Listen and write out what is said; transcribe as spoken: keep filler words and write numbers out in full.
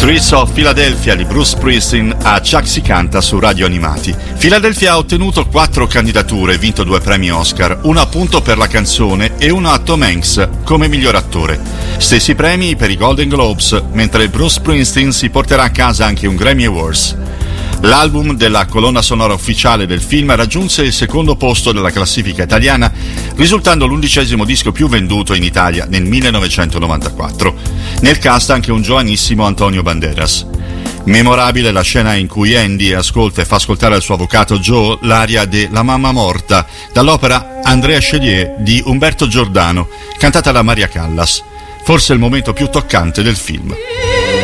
Streets of Philadelphia di Bruce Springsteen a Ciak si canta su Radio Animati. Philadelphia ha ottenuto quattro candidature e vinto due premi Oscar, uno appunto per la canzone e uno a Tom Hanks come miglior attore. Stessi premi per i Golden Globes, mentre Bruce Springsteen si porterà a casa anche un Grammy Awards. L'album della colonna sonora ufficiale del film raggiunse il secondo posto della classifica italiana, risultando l'undicesimo disco più venduto in Italia nel millenovecentonovantaquattro. Nel cast anche un giovanissimo Antonio Banderas. Memorabile la scena in cui Andy ascolta e fa ascoltare al suo avvocato Joe l'aria de La mamma morta dall'opera Andrea Chenier di Umberto Giordano, cantata da Maria Callas. Forse il momento più toccante del film.